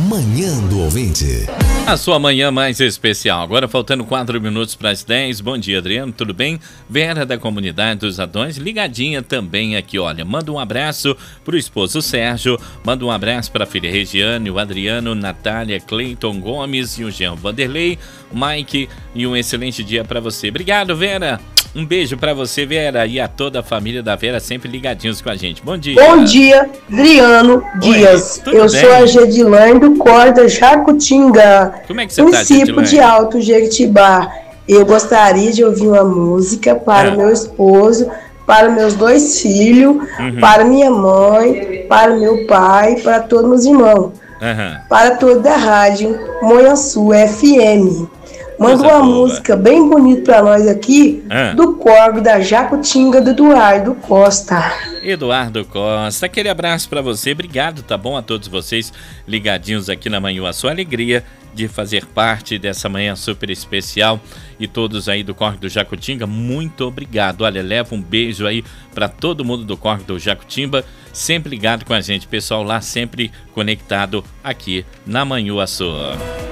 Manhã do Ouvinte. A sua manhã mais especial. Agora faltando 4 minutos para as 10. Bom dia, Adriano, tudo bem? Vera da Comunidade dos Adões, ligadinha também aqui, olha. Manda um abraço pro esposo Sérgio, manda um abraço para a filha Regiane, o Adriano, Natália, Cleiton Gomes e o Jean Vanderlei, o Mike, e um excelente dia para você. Obrigado, Vera. Um beijo pra você, Vera, e a toda a família da Vera sempre ligadinhos com a gente. Bom dia. Bom dia, Adriano Dias. Eu sou a Gedilane do Corda Jacutinga, Como é que você município de Alto Jequitibá. Eu gostaria de ouvir uma música para o meu esposo, para meus 2 filhos, para minha mãe, para meu pai, para todos meus irmãos, para toda a rádio Manhuaçu FM. Manda uma música bem bonita pra nós aqui, do Corgo da Jacutinga, do Eduardo Costa. Eduardo Costa, aquele abraço pra você, obrigado, tá bom? A todos vocês ligadinhos aqui na Manhuaçu, alegria de fazer parte dessa manhã super especial. E todos aí do Corgo do Jacutinga, muito obrigado. Olha, leva um beijo aí pra todo mundo do Corgo do Jacutinga, sempre ligado com a gente, pessoal lá sempre conectado aqui na Manhuaçu.